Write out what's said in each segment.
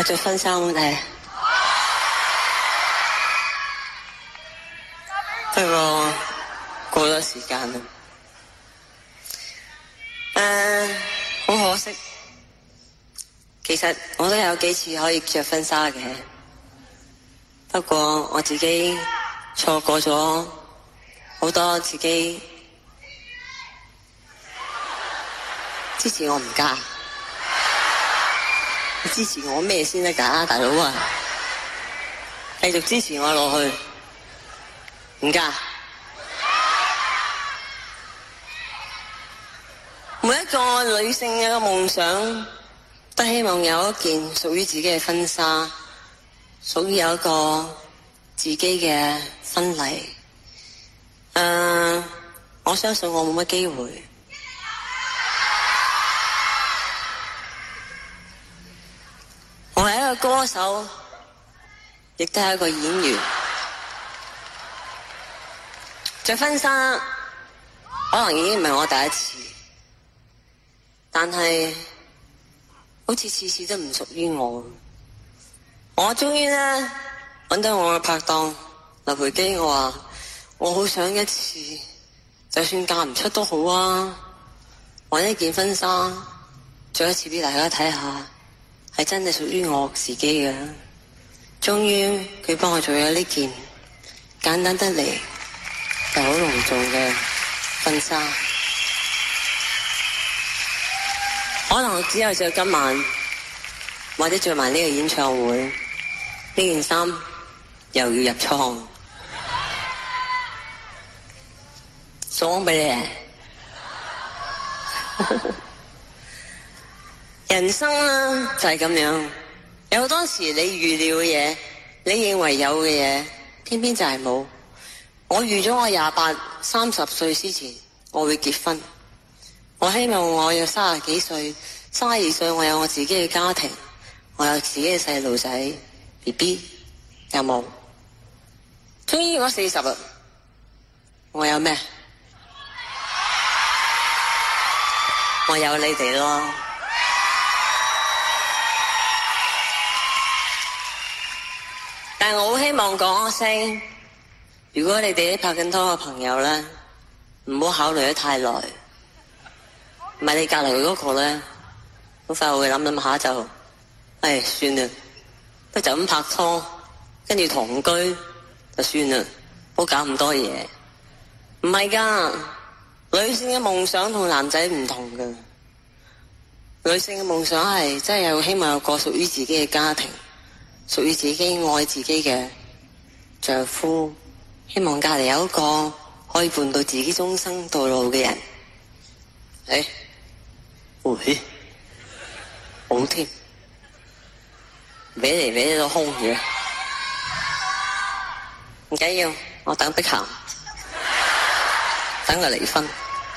我着婚紗好靚，不過過咗時間啦。好可惜，其實我都有幾次可以着婚紗嘅，不過我自己錯過咗好多自己支持我唔嫁，支持我咩先得㗎，大佬啊！繼續支持我落去，唔嫁。每一個女性嘅夢想，都希望有一件屬於自己嘅婚紗，屬於有一個自己嘅婚禮。我相信我冇乜機會。我係一個歌手，亦都係一個演員。着婚紗可能已經唔係我第一次，但係好似次次都唔屬於我。我終於呢揾到我嘅拍檔劉培基，我話我好想一次，就算嫁唔出都好啊，揾一件婚紗着一次俾大家睇下，係真係屬於我自己嘅。終於佢幫我做咗呢件簡單得嚟又好隆重嘅婚紗。可能只有着今晚，或者着埋呢個演唱會，呢件衫又要入倉，送俾你。人生啦就係咁樣，有好多時你預料嘅嘢，你認為有嘅嘢，偏偏就係冇。我預咗我28、30歲之前我會結婚，我希望我有30幾歲、32歲我有我自己嘅家庭，我有自己嘅細路仔 BB， 有冇？終於我40啦，我有咩？我有你哋咯。但係我好希望講一聲，如果你哋啲拍緊拖嘅朋友咧，唔好考慮得太耐。唔係你隔籬嗰個咧，好快會諗下就，算啦，不就咁拍拖，跟住同居就算啦，唔好搞咁多嘢。唔係噶，女性嘅夢想同男仔唔同噶。女性嘅夢想係真係有希望有個屬於自己嘅家庭，屬於自己愛自己嘅丈夫，希望隔籬有一個可以伴到自己終生到老嘅人。喂，好添，搲嚟搲到空嘅，唔緊要，我等碧咸，等佢離婚。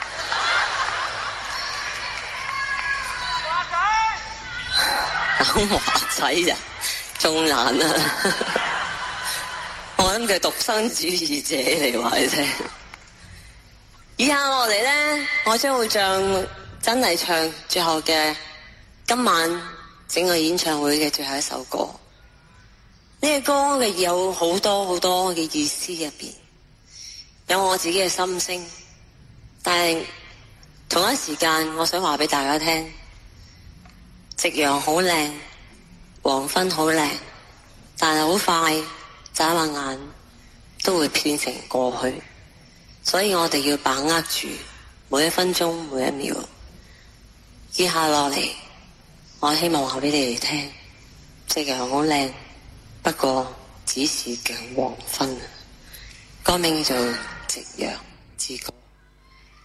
講華仔咋，仲難啊！我諗佢獨生主義者嚟話你聽。以下落嚟咧，我將會真係唱最後嘅今晚整個演唱會嘅最後一首歌。呢個歌嘅有好多好多嘅意思入邊，有我自己嘅心聲，但係同一時間我想話俾大家聽，夕陽好靚，黃昏好靚，但係好快眨下眼都會變成過去，所以我哋要把握住每一分鐘每一秒。接下落嚟，我希望話俾你哋聽，夕陽好靚，不過只是近黃昏。歌名叫做《夕陽之歌》。